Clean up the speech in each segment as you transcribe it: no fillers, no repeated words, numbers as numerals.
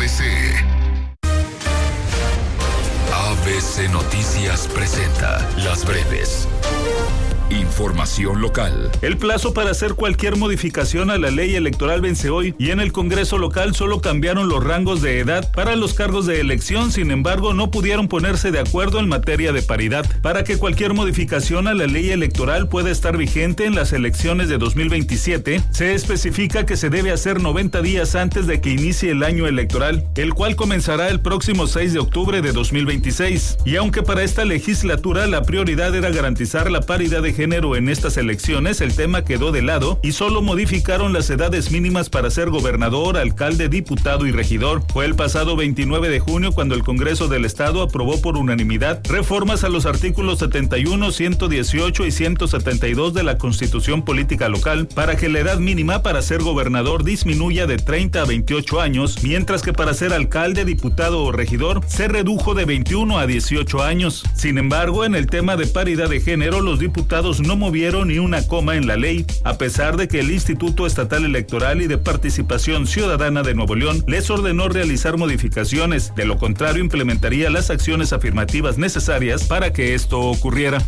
ABC. ABC Noticias presenta Las Breves. Información local. El plazo para hacer cualquier modificación a la ley electoral vence hoy y en el Congreso local solo cambiaron los rangos de edad para los cargos de elección. Sin embargo, no pudieron ponerse de acuerdo en materia de paridad. Para que cualquier modificación a la ley electoral pueda estar vigente en las elecciones de 2027, se especifica que se debe hacer 90 días antes de que inicie el año electoral, el cual comenzará el próximo 6 de octubre de 2026. Y aunque para esta legislatura la prioridad era garantizar la paridad de género en estas elecciones, el tema quedó de lado y solo modificaron las edades mínimas para ser gobernador, alcalde, diputado y regidor. Fue el pasado 29 de junio cuando el Congreso del Estado aprobó por unanimidad reformas a los artículos 71, 118 y 172 de la Constitución Política Local para que la edad mínima para ser gobernador disminuya de 30 a 28 años, mientras que para ser alcalde, diputado o regidor se redujo de 21 a 18 años. Sin embargo, en el tema de paridad de género, los diputados no movieron ni una coma en la ley, a pesar de que el Instituto Estatal Electoral y de Participación Ciudadana de Nuevo León les ordenó realizar modificaciones. De lo contrario, implementaría las acciones afirmativas necesarias para que esto ocurriera.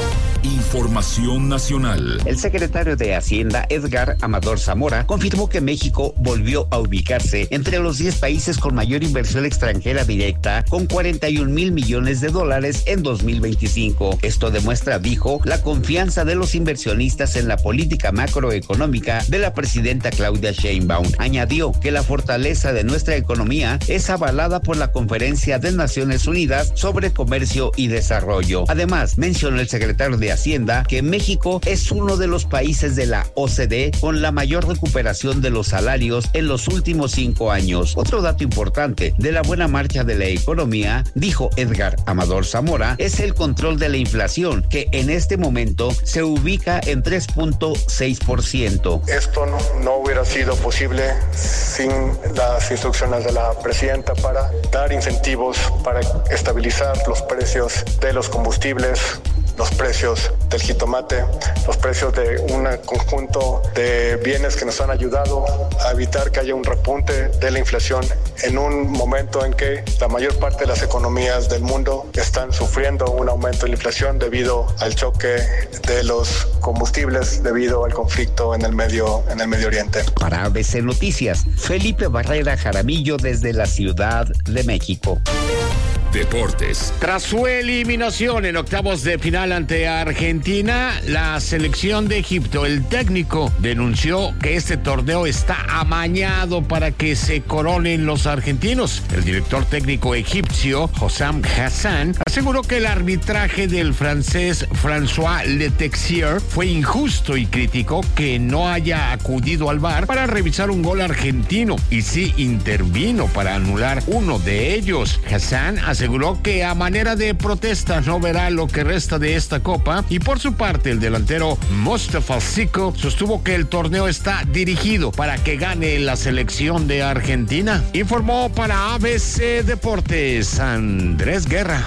Información nacional. El secretario de Hacienda, Edgar Amador Zamora, confirmó que México volvió a ubicarse entre los 10 países con mayor inversión extranjera directa, con 41,000 millones de dólares en 2025. Esto demuestra, dijo, la confianza de los inversionistas en la política macroeconómica de la presidenta Claudia Sheinbaum. Añadió que la fortaleza de nuestra economía es avalada por la Conferencia de Naciones Unidas sobre Comercio y Desarrollo. Además, mencionó el secretario de Hacienda que México es uno de los países de la OCDE con la mayor recuperación de los salarios en los últimos 5 años. Otro dato importante de la buena marcha de la economía, dijo Edgar Amador Zamora, es el control de la inflación, que en este momento se ubica en 3.6%. Esto no hubiera sido posible sin las instrucciones de la presidenta para dar incentivos para estabilizar los precios de los combustibles, los precios del jitomate, los precios de un conjunto de bienes que nos han ayudado a evitar que haya un repunte de la inflación en un momento en que la mayor parte de las economías del mundo están sufriendo un aumento de la inflación debido al choque de los combustibles, debido al conflicto en el Medio Oriente. Para ABC Noticias, Felipe Barrera Jaramillo desde la Ciudad de México. Deportes. Tras su eliminación en octavos de final ante Argentina, la selección de Egipto, el técnico, denunció que este torneo está amañado para que se coronen los argentinos. El director técnico egipcio, Hossam Hassan, aseguró que el arbitraje del francés François Letexier fue injusto y criticó que no haya acudido al VAR para revisar un gol argentino y sí intervino para anular uno de ellos. Hassan aseguró que a manera de protesta no verá lo que resta de esta copa y por su parte el delantero Mostafa Zico sostuvo que el torneo está dirigido para que gane la selección de Argentina. Informó para ABC Deportes Andrés Guerra.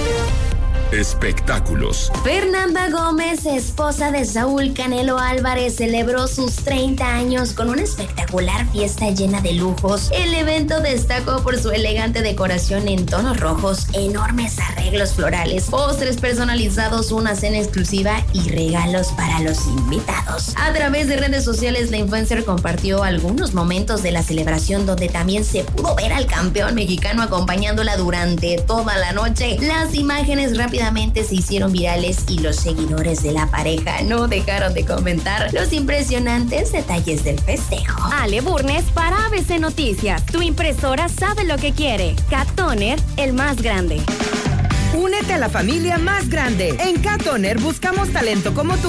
Espectáculos. Fernanda Gómez, esposa de Saúl Canelo Álvarez, celebró sus 30 años con una espectacular fiesta llena de lujos. El evento destacó por su elegante decoración en tonos rojos, enormes arreglos florales, postres personalizados, una cena exclusiva y regalos para los invitados. A través de redes sociales, la influencer compartió algunos momentos de la celebración donde también se pudo ver al campeón mexicano acompañándola durante toda la noche. Las imágenes rápidamente se hicieron virales y los seguidores de la pareja no dejaron de comentar los impresionantes detalles del festejo. Ale Burnes para ABC Noticias. Tu impresora sabe lo que quiere. Cat Toner, el más grande. Únete a la familia más grande. En Cat Toner buscamos talento como tú